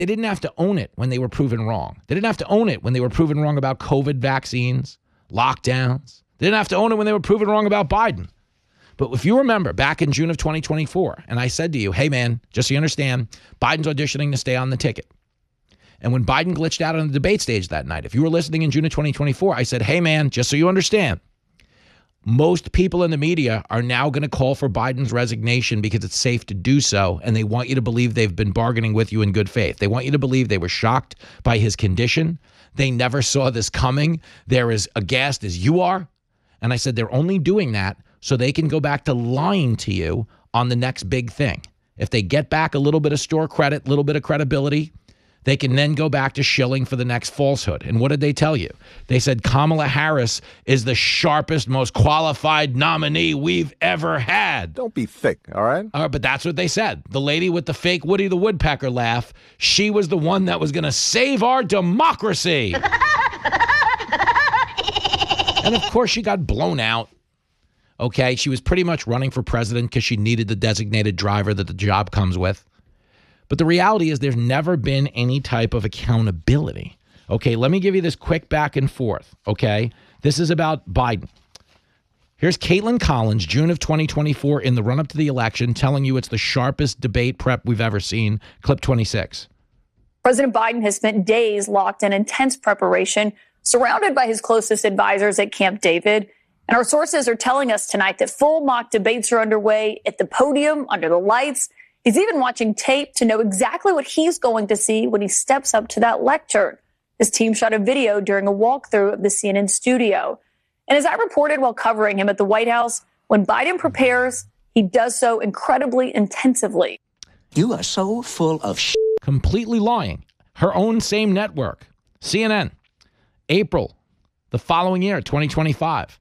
They didn't have to own it when they were proven wrong. They didn't have to own it when they were proven wrong about COVID vaccines, lockdowns. They didn't have to own it when they were proven wrong about Biden. But if you remember back in June of 2024, and I said to you, hey, man, just so you understand, Biden's auditioning to stay on the ticket. And when Biden glitched out on the debate stage that night, if you were listening in June of 2024, I said, hey, man, just so you understand, most people in the media are now going to call for Biden's resignation because it's safe to do so, and they want you to believe they've been bargaining with you in good faith. They want you to believe they were shocked by his condition. They never saw this coming. They're as aghast as you are. And I said they're only doing that so they can go back to lying to you on the next big thing. If they get back a little bit of store credit, a little bit of credibility, they can then go back to shilling for the next falsehood. And what did they tell you? They said Kamala Harris is the sharpest, most qualified nominee we've ever had. Don't be thick, all right? But that's what they said. The lady with the fake Woody the Woodpecker laugh, she was the one that was going to save our democracy. And of course, she got blown out. Okay, she was pretty much running for president because she needed the designated driver that the job comes with. But the reality is there's never been any type of accountability. Okay, let me give you this quick back and forth, okay? This is about Biden. Here's Caitlin Collins, June of 2024, in the run-up to the election, telling you it's the sharpest debate prep we've ever seen. Clip 26. President Biden has spent days locked in intense preparation, surrounded by his closest advisors at Camp David. And our sources are telling us tonight that full mock debates are underway at the podium, under the lights. He's even watching tape to know exactly what he's going to see when he steps up to that lectern. His team shot a video during a walkthrough of the CNN studio. And as I reported while covering him at the White House, when Biden prepares, he does so incredibly intensively. You are so full of shit. Completely lying. Her own same network, CNN, April, the following year, 2025.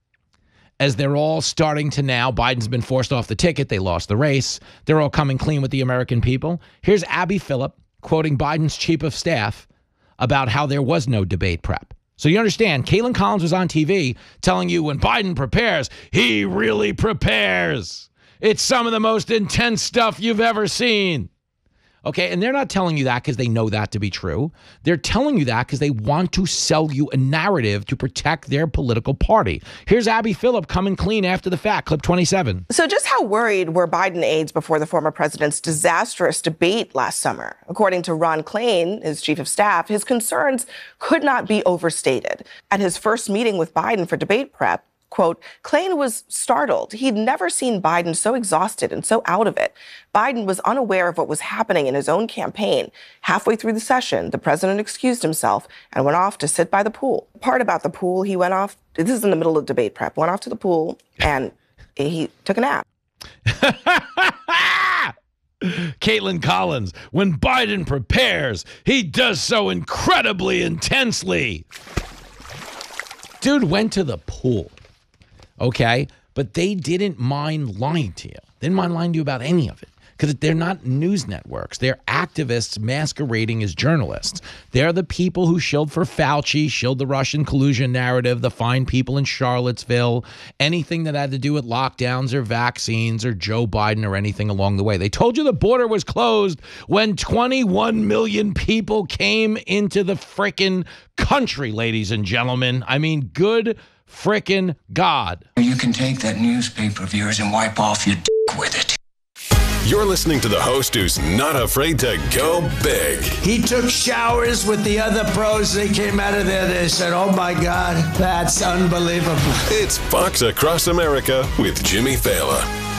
As they're all starting to now, Biden's been forced off the ticket. They lost the race. They're all coming clean with the American people. Here's Abby Phillip quoting Biden's chief of staff about how there was no debate prep. So you understand, Caitlin Collins was on TV telling you when Biden prepares, he really prepares. It's some of the most intense stuff you've ever seen. Okay, and they're not telling you that because they know that to be true. They're telling you that because they want to sell you a narrative to protect their political party. Here's Abby Phillip coming clean after the fact. Clip 27. So just how worried were Biden aides before the former president's disastrous debate last summer? According to Ron Klain, his chief of staff, his concerns could not be overstated. At his first meeting with Biden for debate prep, quote, Klain was startled. He'd never seen Biden so exhausted and so out of it. Biden was unaware of what was happening in his own campaign. Halfway through the session, the president excused himself and went off to sit by the pool. Part about the pool, he went off, this is in the middle of debate prep, went off to the pool and he took a nap. Caitlin Collins, when Biden prepares, he does so incredibly intensely. Dude went to the pool. Okay, but they didn't mind lying to you. They didn't mind lying to you about any of it because they're not news networks. They're activists masquerading as journalists. They're the people who shilled for Fauci, shilled the Russian collusion narrative, the fine people in Charlottesville, anything that had to do with lockdowns or vaccines or Joe Biden or anything along the way. They told you the border was closed when 21 million people came into the frickin' country, ladies and gentlemen. I mean, good frickin' God. You can take that newspaper of yours and wipe off your dick with it. You're listening to the host who's not afraid to go big. He took showers with the other pros. They came out of there. They said, oh, my God, that's unbelievable. It's Fox Across America with Jimmy Fallon.